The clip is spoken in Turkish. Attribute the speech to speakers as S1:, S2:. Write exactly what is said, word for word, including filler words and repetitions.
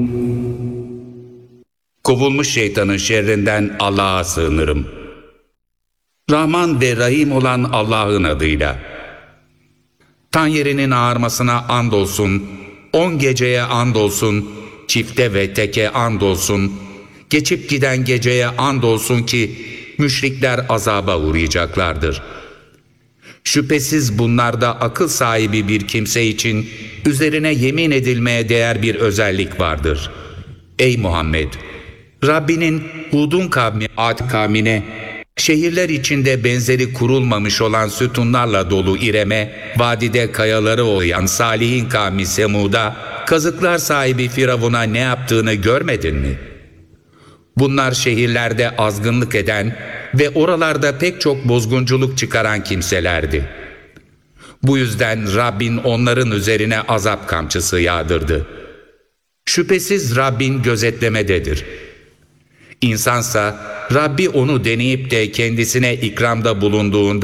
S1: Kovulmuş şeytanın şerrinden Allah'a sığınırım. Rahman ve Rahim olan Allah'ın adıyla. Tan yerinin ağarmasına andolsun, on geceye andolsun, çifte ve teke andolsun, geçip giden geceye andolsun ki müşrikler azaba uğrayacaklardır. Şüphesiz bunlarda akıl sahibi bir kimse için üzerine yemin edilmeye değer bir özellik vardır. Ey Muhammed! Rabbinin Hud'un kavmi Ad kavmine, şehirler içinde benzeri kurulmamış olan sütunlarla dolu İrem'e, vadide kayaları oyayan Salih'in kavmi Semud'a, kazıklar sahibi Firavun'a ne yaptığını görmedin mi? Bunlar şehirlerde azgınlık eden ve oralarda pek çok bozgunculuk çıkaran kimselerdi. Bu yüzden Rabbin onların üzerine azap kamçısı yağdırdı. Şüphesiz Rabbin gözetlemededir. İnsansa Rabbi onu deneyip de kendisine ikramda bulunduğunda